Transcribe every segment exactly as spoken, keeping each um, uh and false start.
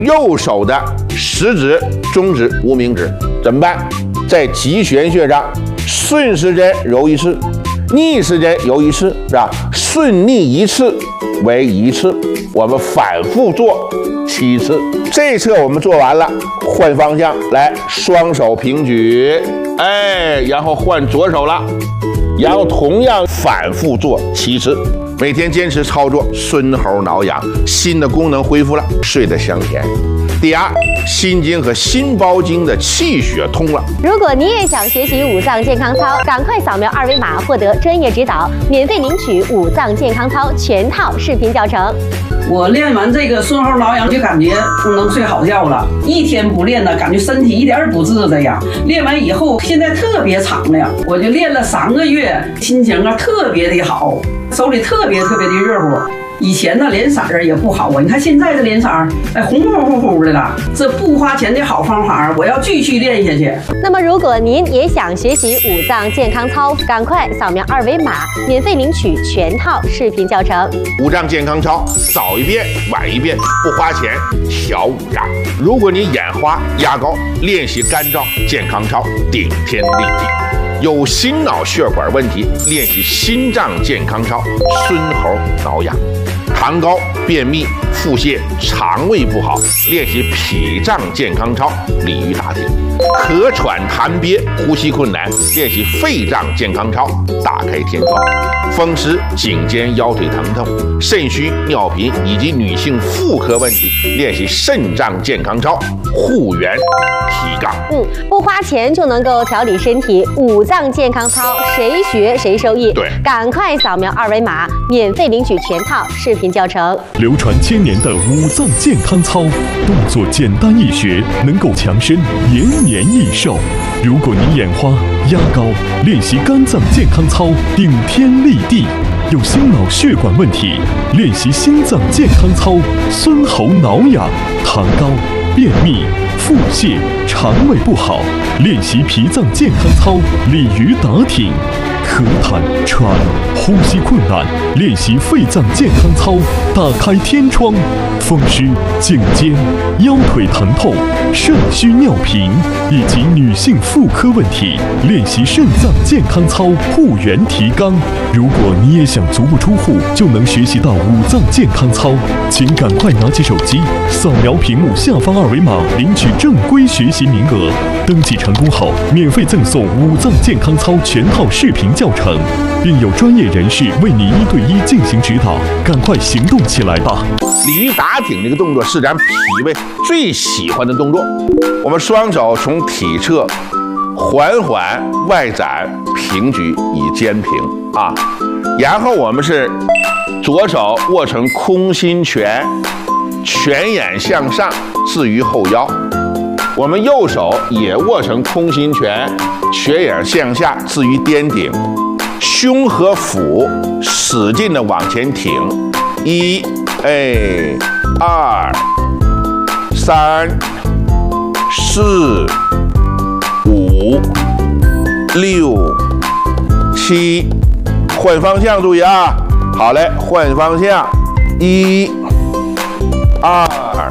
右手的食指、中指、无名指怎么办？在极泉穴上顺时针揉一次，逆时针揉一次，是吧？顺逆一次为一次，我们反复做七次。这一侧我们做完了，换方向来，双手平举，哎，然后换左手了，然后同样反复做七次。每天坚持操作，孙猴挠痒，心的功能恢复了，睡得香甜。第二，心经和心包经的气血通了。 如果你也想学习五脏健康操，赶快扫描二维码获得专业指导，免费领取五脏健康操全套视频教程。 我练完这个孙猴挠痒，就感觉能睡好觉了。一天不练呢，感觉身体一点也不自在呀。练完以后，现在特别敞亮。我就练了三个月，心情啊特别的好，手里特别特别的热乎。以前呢脸色儿也不好啊，你看现在的脸色儿，哎红乎乎乎的了。这不花钱的好方法，我要继续练下去。 那么如果您也想学习五脏健康操，赶快扫描二维码，免费领取全套视频教程。 五脏健康操，早一遍晚一遍，不花钱，调五脏。如果你眼花压高，练习干燥健康操，顶天立地。有心脑血管问题，练习心脏健康操，孙猴挠痒。糖高、便秘、腹泻、肠胃不好，练习脾脏健康操，鲤鱼打挺；咳喘痰憋、呼吸困难，练习肺脏健康操，打开天窗；风湿、颈肩腰腿疼痛、肾虚、尿频以及女性妇科问题，练习肾脏健康操，护元提杠。 嗯，不花钱就能够调理身体，五脏健康操谁学谁受益。 对， 赶快扫描二维码，免费领取全套视频教程。 流传千年的五脏健康操，动作简单易学，能够强身延年益寿。如果你眼花压高，练习肝脏健康操，顶天立地。有心脑血管问题，练习心脏健康操，孙猴挠痒；糖高、便秘、腹泻、肠胃不好，练习脾脏健康操，鲤鱼打挺；咳痰喘、呼吸困难，练习肺脏健康操，打开天窗；风湿、颈肩、腰腿疼痛、肾虚尿频以及女性妇科问题，练习肾脏健康操，护元提肛。如果你也想足不出户就能学习到五脏健康操，请赶快拿起手机，扫描屏幕下方二维码，领取正规学习名额。登记成功后，免费赠送五脏健康操全套视频教程，并有专业人士为你一对一进行指导。赶快行动起来吧！ 鲤鱼打挺这个动作是咱脾胃最喜欢的动作。我们双手从体侧缓缓外展平举以肩平啊，然后我们是左手握成空心拳，拳眼向上置于后腰。我们右手也握成空心拳，拳眼向下置于颠顶，胸和腹使劲的往前挺。一，哎，二，三，四，五，六，七，换方向，注意啊！好嘞，换方向，一，二，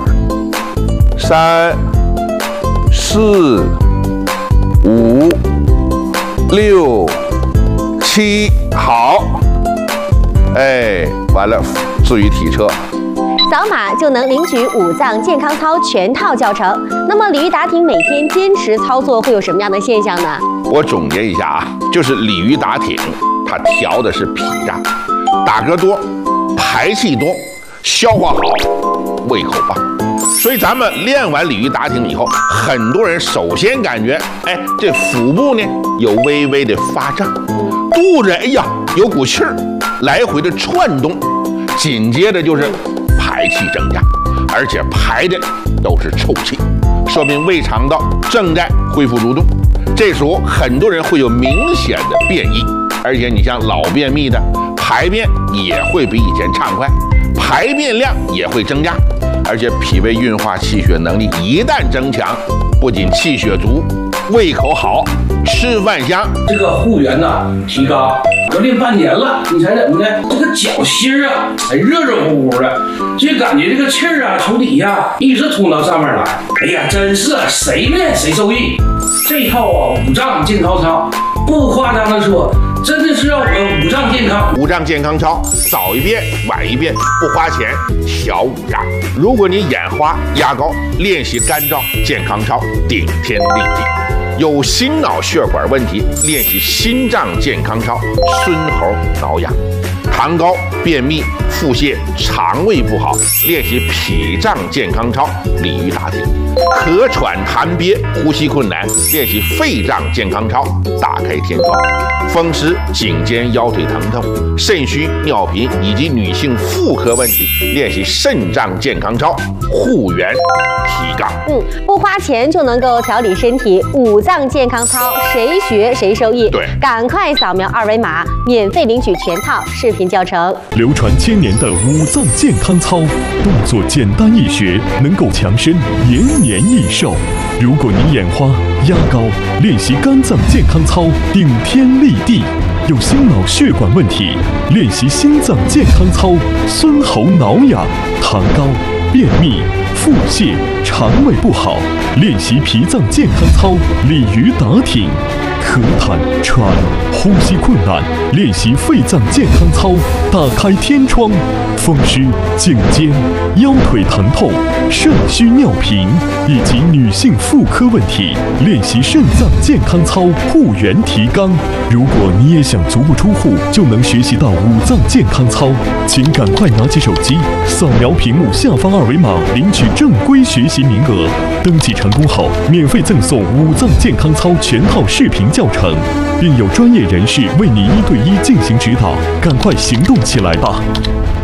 三，四，五，六，七，好，哎，完了，置于体侧。 扫码就能领取五脏健康操全套教程。那么鲤鱼打挺每天坚持操作会有什么样的现象呢？ 我总结一下啊，就是鲤鱼打挺，它调的是脾脏，打嗝多，排气多，消化好，胃口棒。所以咱们练完鲤鱼打挺以后，很多人首先感觉，哎，这腹部呢有微微的发胀，肚子哎呀有股气儿来回的窜动，紧接着就是排气增加，而且排的都是臭气，说明胃肠道正在恢复蠕动。这时候很多人会有明显的便意，而且你像老便秘的，排便也会比以前畅快，排便量也会增加，而且脾胃运化气血能力一旦增强，不仅气血足，胃口好， 吃饭香。 这个护原呐提高，我练半年了，你猜怎么的？这个脚心啊，哎，热热乎乎的，就感觉这个气儿啊从底下一直通到上面来。哎呀，真是谁练谁受益。这套啊五脏健康操，不夸张的说，真的是让我们五脏健康。 五脏健康操，早一遍晚一遍，不花钱，调五脏。如果你眼花压高，练习肝脏健康操，顶天立地。有心脑血管问题，练习心脏健康操，孙猴挠痒；糖高、便秘、腹泻、肠胃不好，练习脾脏健康操，鲤鱼打挺；咳喘痰憋、呼吸困难，练习肺脏健康操，大开天窗；风湿、颈肩腰腿疼痛、肾虚、尿频以及女性妇科问题，练习肾脏健康操，护元提杠。 嗯，不花钱就能够调理身体，五脏健康操，谁学谁受益。 对， 赶快扫描二维码，免费领取全套视频教程。 流传千年的五脏健康操，动作简单易学，能够强身延年益寿。如果你眼花、压高，练习肝脏健康操，顶天立地。有心脑血管问题，练习心脏健康操，孙猴挠痒；糖高、便秘、腹泻、肠胃不好，练习脾脏健康操，鲤鱼打挺；咳痰喘、呼吸困难，练习肺脏健康操，打开天窗；风湿、颈肩、腰腿疼痛、肾虚尿频以及女性妇科问题，练习肾脏健康操，护元提纲。如果你也想足不出户就能学习到五脏健康操，请赶快拿起手机，扫描屏幕下方二维码，领取正规学习名额。登记成功后，免费赠送五脏健康操全套视频教程，并有专业人士为你一对一进行指导。赶快行动起来吧！